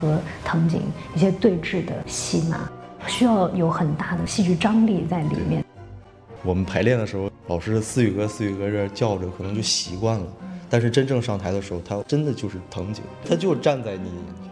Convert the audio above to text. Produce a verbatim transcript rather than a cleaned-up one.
和藤井一些对峙的戏码，需要有很大的戏剧张力在里面。 我们排练的时候，老师思雨哥思雨哥这叫着，可能就习惯了，但是真正上台的时候，他真的就是藤井，他就站在你眼前。